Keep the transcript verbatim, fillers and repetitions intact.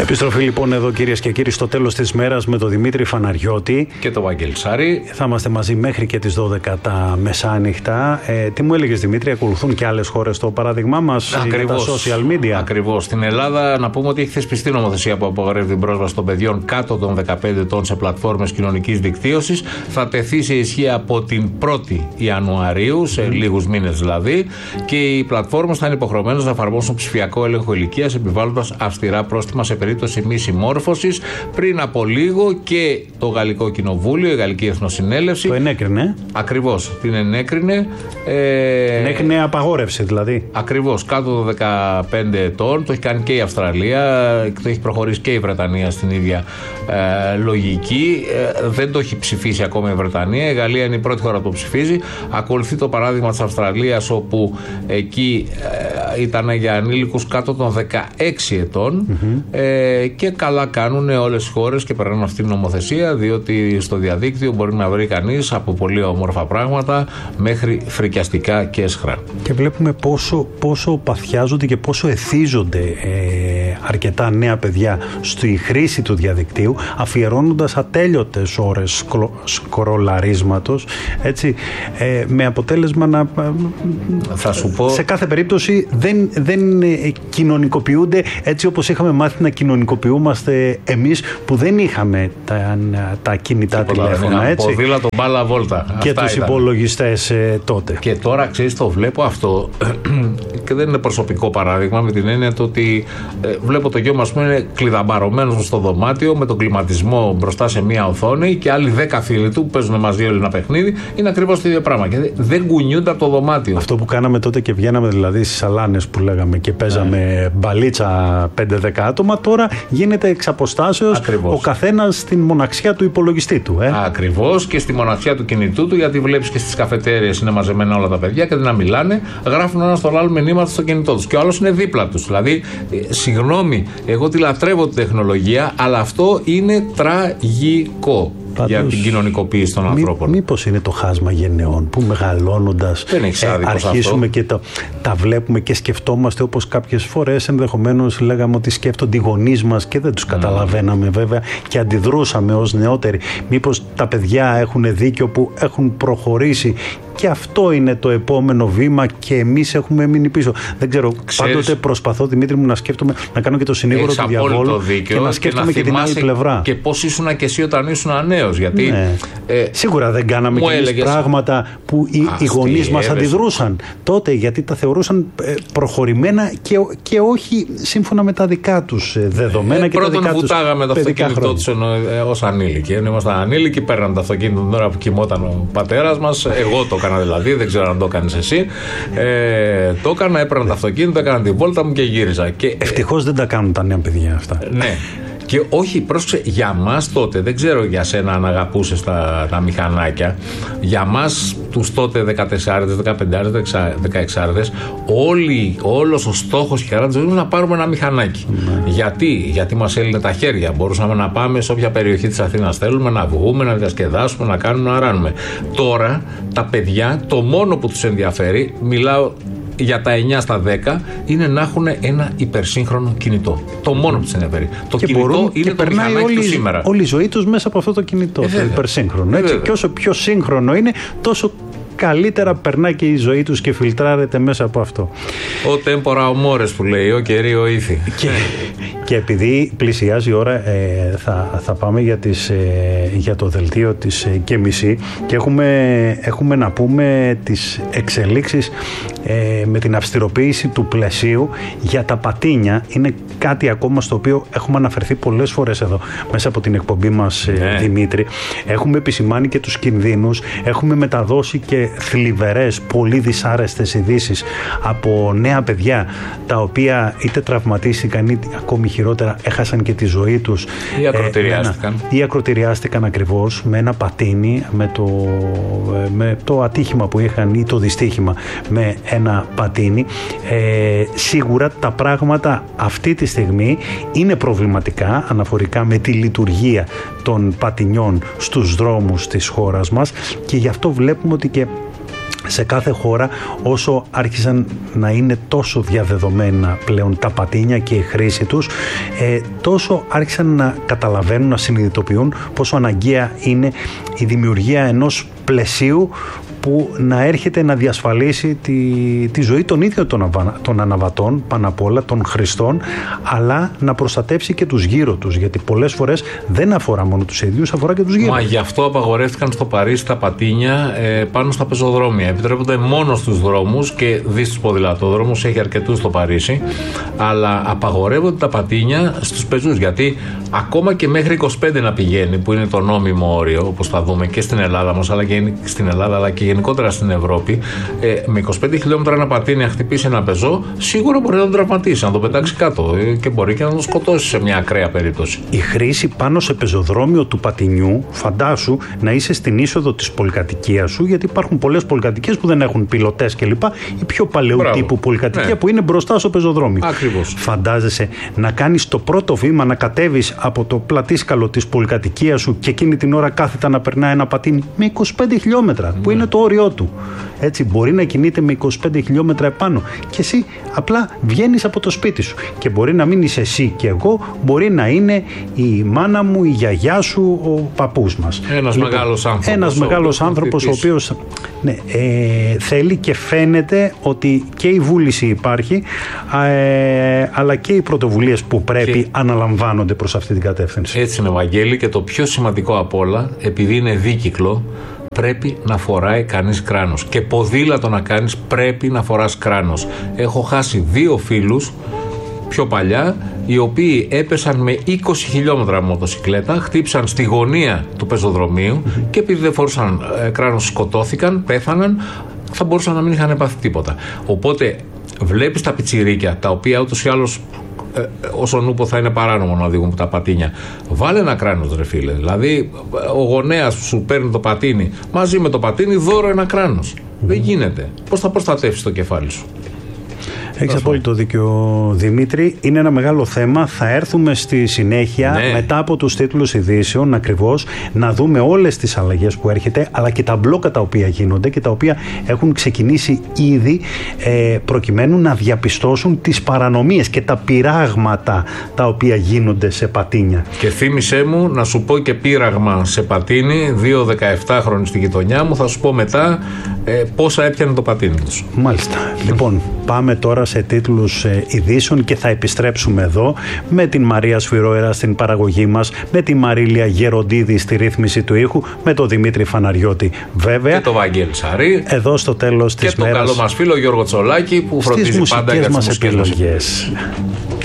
Επιστροφή λοιπόν εδώ, κυρίες και κύριοι, στο τέλος της μέρας με τον Δημήτρη Φαναριώτη και τον Βαγγέλη Σάρη. Θα είμαστε μαζί μέχρι και τις δώδεκα τα μεσάνυχτα. Ε, τι μου έλεγες, Δημήτρη, ακολουθούν και άλλες χώρες το παράδειγμά μας? Ακριβώς, για τα social media? Ακριβώς. Στην Ελλάδα, να πούμε ότι έχει θεσπιστεί νομοθεσία που απαγορεύει την πρόσβαση των παιδιών κάτω των δεκαπέντε ετών σε πλατφόρμες κοινωνικής δικτύωσης. Θα τεθεί σε ισχύ από την πρώτη Ιανουαρίου, σε mm. λίγους μήνες δηλαδή, και οι πλατφόρμες θα είναι υποχρεωμένες να εφαρμόσουν ψηφιακό έλεγχο ηλικίας, επιβάλλοντας αυστηρά πρόστιμα σε περίπτωση μη συμμόρφωσης. Πριν από λίγο και το Γαλλικό Κοινοβούλιο, η Γαλλική Εθνοσυνέλευση. Το ενέκρινε. Ακριβώς, την ενέκρινε. Ε, ενέκρινε απαγόρευση δηλαδή. Ακριβώς, κάτω των δεκαπέντε ετών. Το έχει κάνει και η Αυστραλία, το έχει προχωρήσει και η Βρετανία στην ίδια ε, λογική. Ε, δεν το έχει ψηφίσει ακόμα η Βρετανία. Η Γαλλία είναι η πρώτη χώρα που το ψηφίζει. Ακολουθεί το παράδειγμα της Αυστραλίας, όπου εκεί ε, ήταν για ανήλικους κάτω των δεκαέξι ετών. Mm-hmm. Ε, και καλά κάνουν όλες οι χώρες και περνάνε αυτή την νομοθεσία, διότι στο διαδίκτυο μπορεί να βρει κανείς από πολύ όμορφα πράγματα μέχρι φρικιαστικά και έσχρα. Και βλέπουμε πόσο, πόσο παθιάζονται και πόσο εθίζονται ε, αρκετά νέα παιδιά στη χρήση του διαδικτύου, αφιερώνοντας ατέλειωτες ώρες σκρο, σκρολαρίσματος, έτσι, ε, με αποτέλεσμα να θα σου πω, σε κάθε περίπτωση δεν, δεν ε, κοινωνικοποιούνται έτσι όπως είχαμε μάθει να κοινωνικοποιούμαστε εμείς που δεν είχαμε τα, τα κινητά Τίποτα, τηλέφωνα, έτσι. Ποδήλατο, μπάλα, βόλτα. Και τους υπολογιστές ε, τότε. Και τώρα, ξέρεις, το βλέπω αυτό και δεν είναι προσωπικό παράδειγμα, με την έννοια το ότι ε, βλέπω το γιο μας που είναι κλειδαμπαρωμένος στο δωμάτιο με τον κλιματισμό μπροστά σε μία οθόνη και άλλοι δέκα φίλοι του που παίζουν μαζί όλοι ένα παιχνίδι. Είναι ακριβώς το ίδιο πράγμα και δεν κουνιούνται από το δωμάτιο. Αυτό που κάναμε τότε και βγαίναμε δηλαδή στις σαλάνες που λέγαμε και παίζαμε ναι. μπαλίτσα πέντε δέκα άτομα, τώρα γίνεται εξ αποστάσεως ο καθένας στην μοναξιά του υπολογιστή του. Ε. Ακριβώς, και στη μοναξιά του κινητού του, γιατί βλέπεις και στις καφετέριες είναι μαζεμένα όλα τα παιδιά και δεν να μιλάνε, γράφουν ένα στον άλλο μηνύματα στο κινητό τους. Και ο άλλος είναι δίπλα τους. Δηλαδή, ε, συγγνώμη, εγώ τη λατρεύω την τεχνολογία, αλλά αυτό είναι τραγικό. Πάντως, για την κοινωνικοποίηση των ανθρώπων. Μή, μήπως είναι το χάσμα γενεών που μεγαλώνοντας ε, αρχίσουμε και τα, τα βλέπουμε και σκεφτόμαστε όπως κάποιες φορές ενδεχομένως λέγαμε ότι σκέφτονται οι γονείς μας και δεν τους mm. καταλαβαίναμε βέβαια και αντιδρούσαμε ως νεότεροι. Μήπως τα παιδιά έχουν δίκιο που έχουν προχωρήσει και αυτό είναι το επόμενο βήμα και εμείς έχουμε μείνει πίσω. Δεν ξέρω, Ξέρεις, πάντοτε προσπαθώ, Δημήτρη μου, να σκέφτομαι, να κάνω και το συνήγορο του διαβόλου και να σκέφτομαι και, να και την άλλη πλευρά. Και πώς ήσουν και εσύ όταν ήσουν νέος. Γιατί, ναι. ε, Σίγουρα δεν κάναμε και εμείς πράγματα που οι, οι γονείς μας αντιδρούσαν τότε, γιατί τα θεωρούσαν προχωρημένα και, και όχι σύμφωνα με τα δικά τους δεδομένα ε, και τα δικά τους παιδικά χρόνια. Πρώτον βουτάγαμε το αυτοκίνητό τους ως ανήλικοι. Ήμασταν ανήλικοι, παίρναν το αυτοκίνητο την ώρα που κοιμόταν ο πατέρας μας. Εγώ το έκανα δηλαδή, δεν ξέρω αν το έκανες εσύ. Ε, το έκανα, έπαιρνα το αυτοκίνητο, έκανα τη βόλτα μου και γύριζα. Και, ευτυχώς δεν τα κάνουν τα νέα παιδιά αυτά. Ναι. Και όχι, πρόσεξε, για μας τότε, δεν ξέρω για σένα αν αγαπούσες τα, τα μηχανάκια, για μας τους τότε δεκατεσσάριδες, δεκαπεντάριδες, δεκαεξάριδες, όλοι, όλος ο στόχος και η χαρά της ζωής να πάρουμε ένα μηχανάκι. Mm. Γιατί, γιατί μας έλυνε τα χέρια. Μπορούσαμε να πάμε σε όποια περιοχή της Αθήνας θέλουμε, να βγούμε, να διασκεδάσουμε, να κάνουμε, να ράνουμε. Τώρα τα παιδιά, το μόνο που τους ενδιαφέρει, μιλάω για τα εννιά στα δέκα, είναι να έχουν ένα υπερσύγχρονο κινητό. Το μόνο που τους ενδιαφέρει. Το και κινητό μπορούν, είναι και το μηχανάκι όλη, του σήμερα. Όλη η ζωή τους μέσα από αυτό το κινητό, ε, το υπερσύγχρονο. Έτσι. Και όσο πιο σύγχρονο είναι, τόσο καλύτερα περνάει και η ζωή τους και φιλτράρεται μέσα από αυτό. Ο τέμπορα ομόρες που λέει, ο κερίο ήθη. Και, και επειδή πλησιάζει η ώρα, ε, θα, θα πάμε για, τις, ε, για το δελτίο της ε, και μισή και έχουμε, έχουμε να πούμε τις εξελίξεις ε, με την αυστηροποίηση του πλαισίου για τα πατίνια. Είναι κάτι ακόμα στο οποίο έχουμε αναφερθεί πολλές φορές εδώ μέσα από την εκπομπή μας, ε, ναι. Δημήτρη. Έχουμε επισημάνει και τους κινδύνους, έχουμε μεταδώσει και θλιβερές, πολύ δυσάρεστες ειδήσεις από νέα παιδιά τα οποία είτε τραυματίστηκαν είτε ακόμη χειρότερα έχασαν και τη ζωή τους ή ακροτηριάστηκαν, ε, ή ακροτηριάστηκαν ακριβώς με ένα πατίνι, με το, με το ατύχημα που είχαν ή το δυστύχημα με ένα πατίνι. Ε, σίγουρα τα πράγματα αυτή τη στιγμή είναι προβληματικά αναφορικά με τη λειτουργία των πατινιών στους δρόμους της χώρας μας και γι' αυτό βλέπουμε ότι και σε κάθε χώρα, όσο άρχισαν να είναι τόσο διαδεδομένα πλέον τα πατίνια και η χρήση τους, ε, τόσο άρχισαν να καταλαβαίνουν, να συνειδητοποιούν πόσο αναγκαία είναι η δημιουργία ενός πλαισίου που να έρχεται να διασφαλίσει τη, τη ζωή των ίδιων των, των αναβατών, πάνω απ' όλα των χρηστών, αλλά να προστατεύσει και τους γύρω τους, γιατί πολλές φορές δεν αφορά μόνο τους ίδιους, αφορά και τους γύρω. Μα γι' αυτό απαγορεύτηκαν στο Παρίσι τα πατίνια ε, πάνω στα πεζοδρόμια. Επιτρέπονται μόνο στους δρόμους και δει στους ποδηλατόδρομους, έχει αρκετούς στο Παρίσι, αλλά απαγορεύονται τα πατίνια στους πεζούς, γιατί ακόμα και μέχρι είκοσι πέντε να πηγαίνει, που είναι το νόμιμο όριο, όπως θα δούμε και στην Ελλάδα μας, αλλά και στην Ελλάδα, αλλά και γενικότερα στην Ευρώπη, ε, με είκοσι πέντε χιλιόμετρα ένα πατίνι να χτυπήσει ένα πεζό, σίγουρα μπορεί να τον τραυματίσει, να τον πετάξει κάτω ε, και μπορεί και να τον σκοτώσει σε μια ακραία περίπτωση. Η χρήση πάνω σε πεζοδρόμιο του πατινιού, φαντάσου να είσαι στην είσοδο της πολυκατοικίας σου, γιατί υπάρχουν πολλές πολυκατοικίες που δεν έχουν πιλωτές κλπ. Η πιο παλαιού Μπράβο. τύπου πολυκατοικία, ναι, που είναι μπροστά στο πεζοδρόμιο. Ακριβώς. Φαντάζεσαι να κάνεις το πρώτο βήμα, να κατέβεις από το πλατήσκαλο της πολυκατοικίας σου και εκείνη την ώρα κάθετα να περνάει ένα πατίνι με είκοσι πέντε χιλιόμετρα, ναι, που είναι το όριό του. Έτσι, μπορεί να κινείται με είκοσι πέντε χιλιόμετρα επάνω και εσύ απλά βγαίνεις από το σπίτι σου. Και μπορεί να μην είσαι εσύ και εγώ, μπορεί να είναι η μάνα μου, η γιαγιά σου, ο παππούς μας. Ένας λοιπόν, μεγάλος άνθρωπος. Ένας ο μεγάλος άνθρωπος ο οποίος, ναι, ε, θέλει και φαίνεται ότι και η βούληση υπάρχει, ε, αλλά και οι πρωτοβουλίες που πρέπει και αναλαμβάνονται προς αυτή την κατεύθυνση. Έτσι είναι, Βαγγέλη, και το πιο σημαντικό απ' όλα, επειδή είναι δίκυκλο, πρέπει να φοράει κανείς κράνος. Και ποδήλατο να κάνεις πρέπει να φοράς κράνος. Έχω χάσει δύο φίλους πιο παλιά, οι οποίοι έπεσαν με είκοσι χιλιόμετρα μοτοσυκλέτα, χτύπησαν στη γωνία του πεζοδρομίου mm-hmm. και επειδή δεν φορούσαν ε, κράνος σκοτώθηκαν, πέθαναν, θα μπορούσαν να μην είχαν πάθει τίποτα. Οπότε βλέπεις τα πιτσιρίκια, τα οποία ούτως ή άλλως Ε, όσον ούπο θα είναι παράνομο να οδηγούν τα πατίνια. Βάλε ένα κράνος, ρε φίλε. Δηλαδή, ο γονέας που σου παίρνει το πατίνι, μαζί με το πατίνι, δώρο ένα κράνος. Mm. Δεν γίνεται. Πώς θα προστατεύσεις το κεφάλι σου? Έχεις απόλυτο δίκιο, Δημήτρη. Είναι ένα μεγάλο θέμα. Θα έρθουμε στη συνέχεια, ναι, μετά από τους τίτλους ειδήσεων, ακριβώς να δούμε όλες τις αλλαγές που έρχεται, αλλά και τα μπλόκα τα οποία γίνονται και τα οποία έχουν ξεκινήσει ήδη, ε, προκειμένου να διαπιστώσουν τις παρανομίες και τα πειράγματα τα οποία γίνονται σε πατίνια. Και θύμισέ μου να σου πω και πείραγμα σε πατίνι, δύο δεκαεφτάχρονοι στη γειτονιά μου, θα σου πω μετά ε, πόσα έπιανε το πατίνι τους. Μάλιστα. Λοιπόν, πάμε τώρα σε τίτλους ε, ειδήσεων και θα επιστρέψουμε εδώ με την Μαρία Σφυρόερα στην παραγωγή μας, με τη Μαρίλια Γεροντίδη στη ρύθμιση του ήχου, με τον Δημήτρη Φαναριώτη βέβαια. Και το Βαγγέλη Σαρή. Εδώ στο τέλος της μέρας. Και τον καλό μας φίλο Γιώργο Τσολάκη που φροντίζει πάντα για τις μουσικές επιλογές.